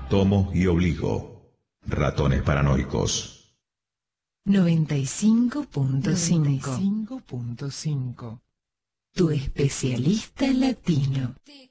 Tomo y Obligo. Ratones paranoicos. 95.5. Tu especialista latino.